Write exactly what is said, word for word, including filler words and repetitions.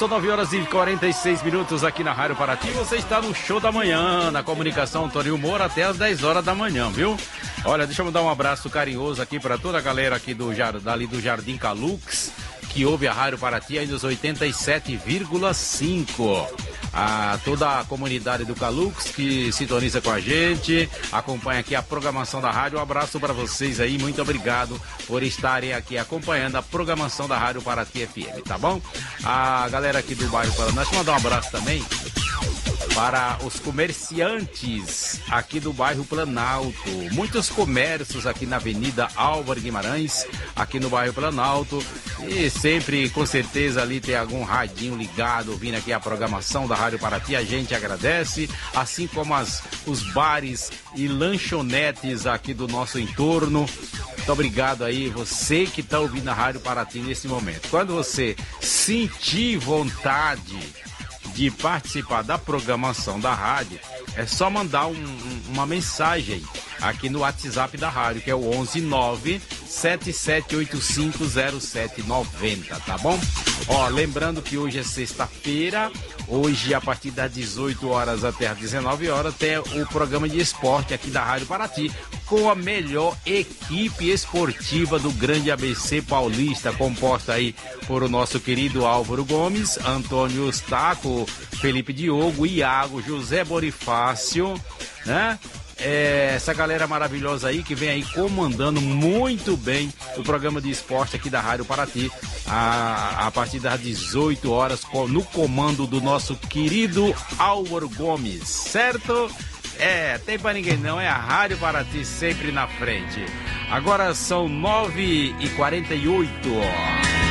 são nove horas e quarenta e seis minutos aqui na Rádio Paraty. Você está no Show da Manhã, na comunicação Antônio Moura, até às dez horas da manhã, viu? Olha, deixa eu mandar um abraço carinhoso aqui para toda a galera aqui do, dali do Jardim Calux, que ouve a Rádio Paraty aí nos oitenta e sete vírgula cinco. A toda a comunidade do Calux que sintoniza com a gente, acompanha aqui a programação da rádio. Um abraço para vocês aí, muito obrigado por estarem aqui acompanhando a programação da Rádio Paraty F M, tá bom? A galera aqui do bairro Planalto, deixa eu mandar um abraço também para os comerciantes aqui do bairro Planalto. Muitos comércios aqui na Avenida Álvaro Guimarães, aqui no bairro Planalto. E sempre, com certeza, ali tem algum radinho ligado, ouvindo aqui a programação da Rádio Paraty. A gente agradece, assim como as, os bares e lanchonetes aqui do nosso entorno. Muito obrigado aí, você que está ouvindo a Rádio Paraty nesse momento. Quando você sentir vontade de participar da programação da rádio, é só mandar um, um, uma mensagem aqui no WhatsApp da rádio, que é o onze nove sete sete oito cinco zero sete nove zero, tá bom? Ó, lembrando que hoje é sexta-feira, hoje a partir das dezoito horas até as dezenove horas tem o programa de esporte aqui da Rádio Paraty, com a melhor equipe esportiva do grande A B C paulista, composta aí por o nosso querido Álvaro Gomes, Antônio Eustáquio, Felipe Diogo, Iago, José Bonifácio, né? É, essa galera maravilhosa aí que vem aí comandando muito bem o programa de esporte aqui da Rádio Paraty, a, a partir das dezoito horas, no comando do nosso querido Álvaro Gomes, certo? É, tem pra ninguém não, é a Rádio Paraty sempre na frente. Agora são nove e quarenta e oito.